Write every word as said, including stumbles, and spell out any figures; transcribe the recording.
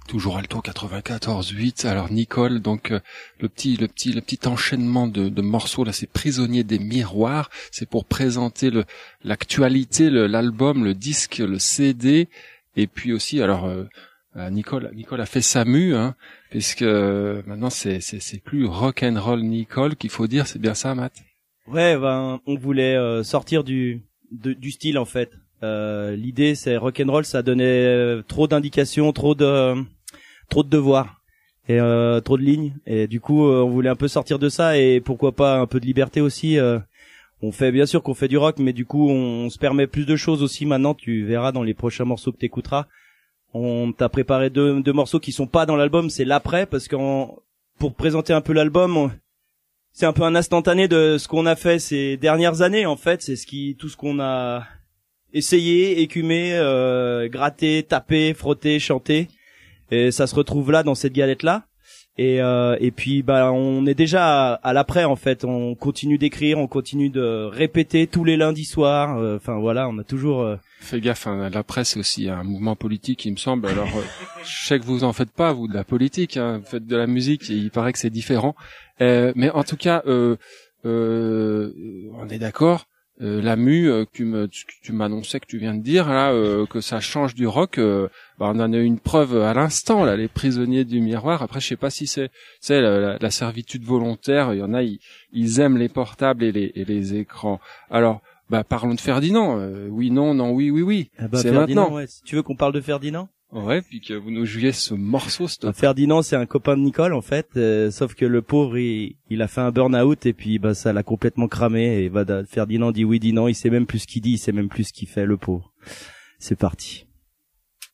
Toujours Alto quatre-vingt-quatorze huit. Alors Nicole, donc euh, le petit le petit le petit enchaînement de, de morceaux là, c'est Prisonnier des miroirs. C'est pour présenter le l'actualité, le, l'album, le disque, le C D, et puis aussi alors euh, Nicole Nicole a fait sa mue, hein, puisque euh, maintenant c'est c'est c'est plus rock and roll Nicole qu'il faut dire. C'est bien ça, Matt? Ouais, ben on voulait euh, sortir du de, du style en fait. Euh, l'idée c'est rock and roll, ça donnait trop d'indications, trop de trop de devoirs et euh, trop de lignes, et du coup euh, on voulait un peu sortir de ça, et pourquoi pas un peu de liberté aussi. Euh, on fait bien sûr qu'on fait du rock, mais du coup on, on se permet plus de choses aussi maintenant. Tu verras dans les prochains morceaux que t'écouteras, on t'a préparé deux, deux morceaux qui sont pas dans l'album, c'est l'après, parce que pour présenter un peu l'album, on, c'est un peu un instantané de ce qu'on a fait ces dernières années en fait. C'est ce qui tout ce qu'on a essayé, écumé, euh, gratté, tapé, frotté, chanté. Et ça se retrouve là dans cette galette là, et euh, et puis bah on est déjà à, à l'après en fait. On continue d'écrire, on continue de répéter tous les lundis soirs. Enfin euh, voilà, on a toujours euh... fais gaffe, hein, l'après c'est aussi un mouvement politique, il me semble. Alors euh, je sais que vous en faites pas, vous, de la politique, hein, vous faites de la musique, et il paraît que c'est différent, euh, mais en tout cas euh, euh, on est d'accord. Euh, la mue, euh, que tu me, tu, tu m'annonçais, que tu viens de dire là, euh, que ça change du rock. Euh, bah, on en a eu une preuve à l'instant là, les Prisonniers du miroir. Après, je sais pas si c'est, c'est la, la, la servitude volontaire. Il y en a, ils, ils aiment les portables et les, et les écrans. Alors, bah parlons de Ferdinand. Euh, oui, non, non, oui, oui, oui. Ah bah, c'est Ferdinand, maintenant. ouais. Si tu veux qu'on parle de Ferdinand. Ouais, puis que vous nous jouiez ce morceau, stop. Ferdinand, c'est un copain de Nicole en fait, euh, sauf que le pauvre, il, il a fait un burn-out, et puis bah ça l'a complètement cramé, et bah Ferdinand dit oui, dit non, il sait même plus ce qu'il dit, il sait même plus ce qu'il fait, le pauvre. C'est parti.